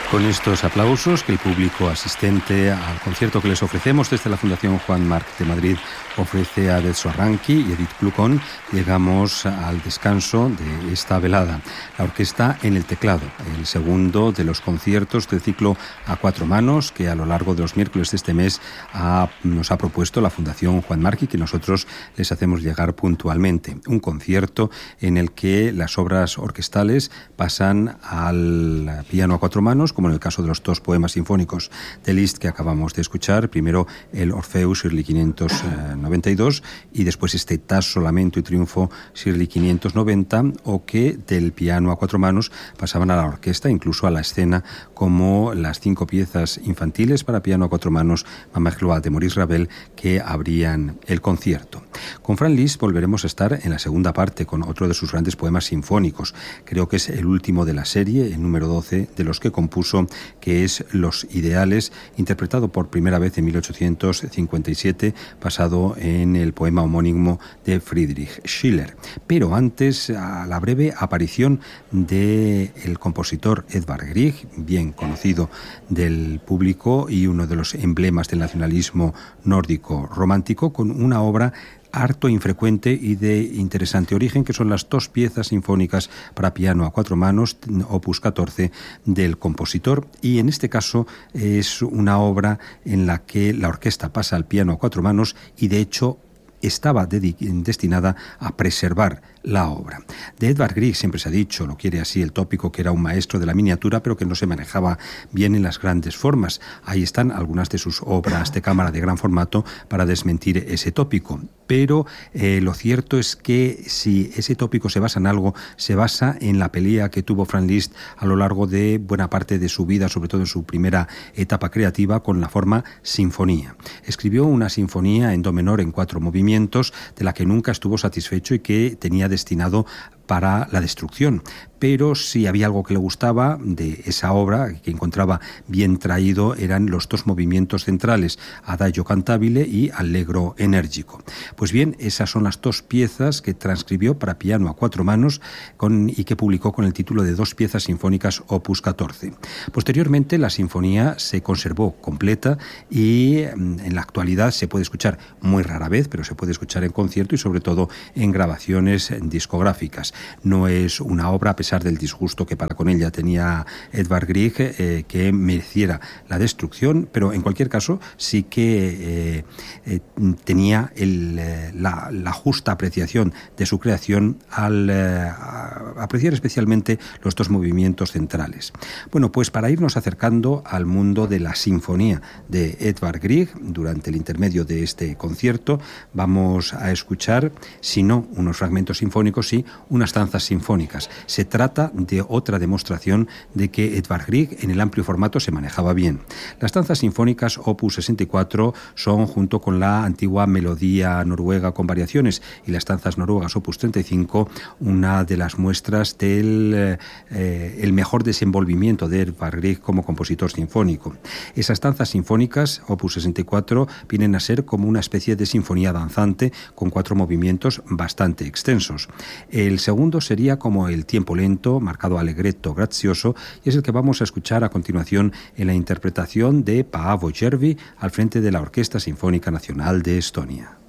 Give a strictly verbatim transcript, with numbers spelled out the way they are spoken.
Con estos aplausos que el público asistente al concierto que les ofrecemos desde la Fundación Juan Marc de Madrid ofrece a Adetxo Arranqui y Edith Clucón, llegamos al descanso de esta velada. La orquesta en el teclado, el segundo de los conciertos del ciclo a cuatro manos que a lo largo de los miércoles de este mes ha, nos ha propuesto la Fundación Juan Marc y que nosotros les hacemos llegar puntualmente. Un concierto en el que las obras orquestales pasan al piano a cuatro manos, como en el caso de los dos poemas sinfónicos de Liszt que acabamos de escuchar, primero el Orfeo Shirley quinientos noventa y dos y después este Tasso, Lamento y Triunfo Shirley quinientos noventa, o que del piano a cuatro manos pasaban a la orquesta, incluso a la escena, como las cinco piezas infantiles para piano a cuatro manos Mamma Gloire de Maurice Ravel, que abrían el concierto. Con Franz Liszt volveremos a estar en la segunda parte con otro de sus grandes poemas sinfónicos. Creo que es el último de la serie, el número doce de los que compuso, que es Los Ideales, interpretado por primera vez en mil ochocientos cincuenta y siete, basado en el poema homónimo de Friedrich Schiller. Pero antes, a la breve aparición del compositor Edvard Grieg, bien conocido del público y uno de los emblemas del nacionalismo nórdico romántico, con una obra harto infrecuente y de interesante origen, que son las dos piezas sinfónicas para piano a cuatro manos, opus catorce, del compositor, y en este caso es una obra en la que la orquesta pasa al piano a cuatro manos y de hecho estaba destinada a preservar la obra. De Edvard Grieg siempre se ha dicho, lo quiere así el tópico, que era un maestro de la miniatura, pero que no se manejaba bien en las grandes formas. Ahí están algunas de sus obras de cámara de gran formato para desmentir ese tópico. Pero eh, lo cierto es que si ese tópico se basa en algo, se basa en la pelea que tuvo Franz Liszt a lo largo de buena parte de su vida, sobre todo en su primera etapa creativa, con la forma sinfonía. Escribió una sinfonía en do menor en cuatro movimientos, de la que nunca estuvo satisfecho y que tenía destinado para la destrucción. Pero si había algo que le gustaba de esa obra, que encontraba bien traído, eran los dos movimientos centrales, Adagio cantabile y Allegro enérgico. Pues bien, esas son las dos piezas que transcribió para piano a cuatro manos con, y que publicó con el título de Dos piezas sinfónicas opus catorce. Posteriormente la sinfonía se conservó completa y en la actualidad se puede escuchar muy rara vez, pero se puede escuchar en concierto y sobre todo en grabaciones discográficas. No es una obra, a pesar del disgusto que para con ella tenía Edvard Grieg, eh, que mereciera la destrucción, pero en cualquier caso sí que eh, eh, tenía el, eh, la, la justa apreciación de su creación al eh, apreciar especialmente los dos movimientos centrales. Bueno, pues para irnos acercando al mundo de la sinfonía de Edvard Grieg, durante el intermedio de este concierto vamos a escuchar, si no unos fragmentos sinfónicos, sí unas danzas sinfónicas. Se trata de otra demostración de que Edvard Grieg en el amplio formato se manejaba bien. Las danzas sinfónicas opus sesenta y cuatro son, junto con la antigua melodía noruega con variaciones y las danzas noruegas opus treinta y cinco, una de las muestras del eh, el mejor desenvolvimiento de Edvard Grieg como compositor sinfónico. Esas danzas sinfónicas opus sesenta y cuatro vienen a ser como una especie de sinfonía danzante con cuatro movimientos bastante extensos. El segundo sería como el tiempo lento, marcado allegretto grazioso, y es el que vamos a escuchar a continuación en la interpretación de Paavo Järvi al frente de la Orquesta Sinfónica Nacional de Estonia.